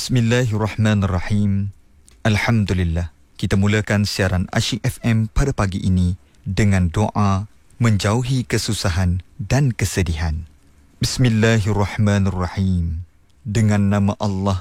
Bismillahirrahmanirrahim. Alhamdulillah. Kita mulakan siaran Asyik FM pada pagi ini dengan doa menjauhi kesusahan dan kesedihan. Bismillahirrahmanirrahim. Dengan nama Allah